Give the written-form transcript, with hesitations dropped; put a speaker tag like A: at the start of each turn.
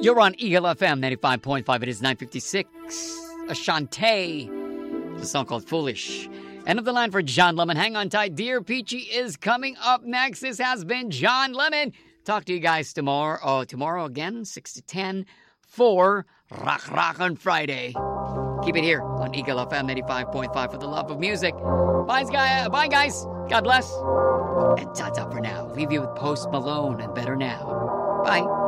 A: You're on Eagle FM 95.5. It is 9:56. Ashante. The song called Foolish. End of the line for John Lemon. Hang on tight. Dear Peachy is coming up next. This has been John Lemon. Talk to you guys tomorrow. Oh, tomorrow again, 6 to 10 for Rock on Friday. Keep it here on Eagle FM 95.5 for the love of music. Bye, guys. God bless. And ta-ta for now. Leave you with Post Malone and Better Now. Bye.